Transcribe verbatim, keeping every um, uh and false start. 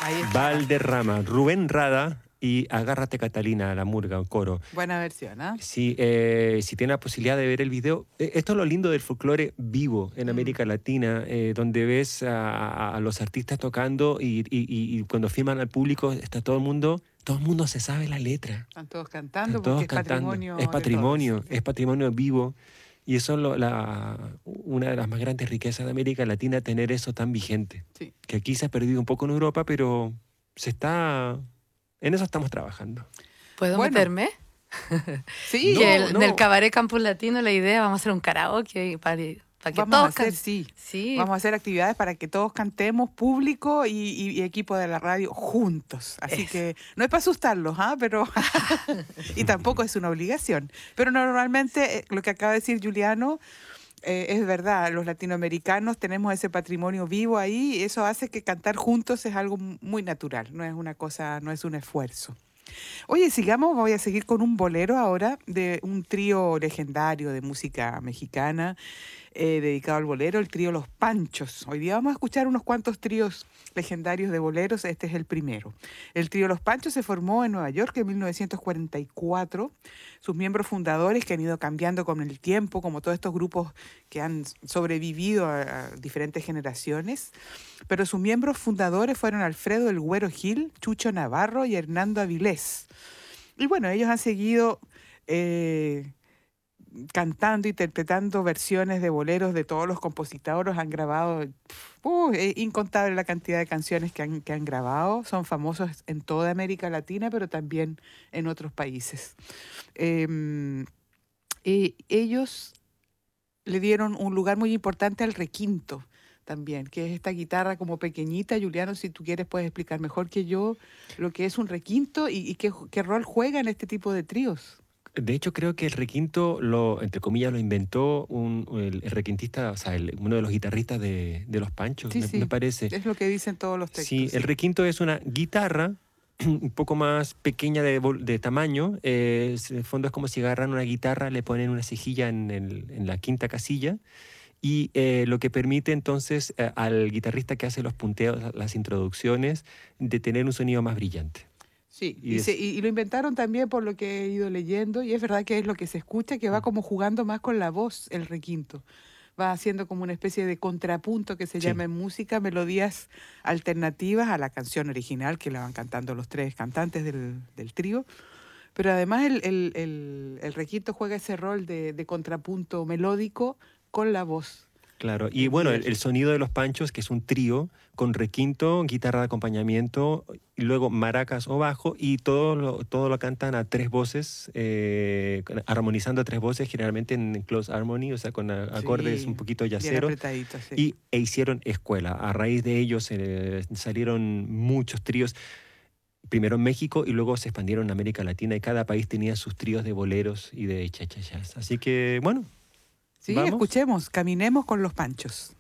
Ahí está. Valderrama, Rubén Rada y Agárrate Catalina, la murga, coro. Buena versión, ¿ah? ¿eh? Sí, eh, si tiene la posibilidad de ver el video, eh, esto es lo lindo del folclore vivo en América mm. Latina, eh, donde ves a, a los artistas tocando y, y, y cuando filman al público está todo el mundo, todo el mundo se sabe la letra. Están todos cantando Están todos porque cantando. es patrimonio. Es patrimonio, de todos, sí. es patrimonio vivo. Y eso es lo, la, una de las más grandes riquezas de América Latina, tener eso tan vigente. Sí. Que aquí se ha perdido un poco en Europa, pero se está... En eso estamos trabajando. ¿Puedo bueno. meterme? Sí. No, el, no. Del Cabaret Campus Latino la idea, vamos a hacer un karaoke para, para que vamos todos a hacer, can... sí. sí. Vamos a hacer actividades para que todos cantemos, público y, y, y equipo de la radio juntos. Así Eso. que no es para asustarlos, ¿ah? ¿eh? Pero y tampoco es una obligación. Pero normalmente eh, lo que acaba de decir Juliano eh, es verdad. Los latinoamericanos tenemos ese patrimonio vivo ahí y eso hace que cantar juntos es algo muy natural. No es una cosa, no es un esfuerzo. Oye, sigamos, voy a seguir con un bolero ahora de un trío legendario de música mexicana eh, dedicado al bolero, el trío Los Panchos. Hoy día vamos a escuchar unos cuantos tríos legendarios de boleros, este es el primero. El trío Los Panchos se formó en Nueva York en mil novecientos cuarenta y cuatro. Sus miembros fundadores, que han ido cambiando con el tiempo, como todos estos grupos que han sobrevivido a, a diferentes generaciones, pero sus miembros fundadores fueron Alfredo El Güero Gil, Chucho Navarro y Hernando Avilés. Y bueno, ellos han seguido eh, cantando, interpretando versiones de boleros de todos los compositores, han grabado, uh, es incontable la cantidad de canciones que han, que han grabado, son famosos en toda América Latina, pero también en otros países. Eh, y ellos le dieron un lugar muy importante al requinto también, que es esta guitarra como pequeñita. Juliano, si tú quieres puedes explicar mejor que yo lo que es un requinto y, y qué, qué rol juega en este tipo de tríos. De hecho, creo que el requinto, lo, entre comillas, lo inventó un, el, el requintista, o sea, el, uno de los guitarristas de, de Los Panchos, sí, me, sí. me parece. Es lo que dicen todos los textos. Sí, sí. el requinto es una guitarra un poco más pequeña de, de tamaño. Eh, en el fondo es como si agarran una guitarra, le ponen una cejilla en, el, en la quinta casilla y eh, lo que permite entonces eh, al guitarrista que hace los punteos, las introducciones, de tener un sonido más brillante. Sí, y, y, se, y, y lo inventaron también por lo que he ido leyendo, y es verdad que es lo que se escucha, que va como jugando más con la voz el requinto. Va haciendo como una especie de contrapunto que se sí. llama en música, melodías alternativas a la canción original que la van cantando los tres cantantes del, del trío. Pero además el, el, el, el requinto juega ese rol de, de contrapunto melódico con la voz. Claro, y bueno, el, el sonido de Los Panchos, que es un trío con requinto, guitarra de acompañamiento, y luego maracas o bajo, y todo lo, todo lo cantan a tres voces, eh, armonizando a tres voces, generalmente en close harmony, o sea, con a, acordes sí, un poquito yaceros, sí. y e hicieron escuela. A raíz de ellos eh, salieron muchos tríos, primero en México y luego se expandieron en América Latina, y cada país tenía sus tríos de boleros y de chachachas. Así que, bueno, sí, ¿vamos? Escuchemos, caminemos con Los Panchos.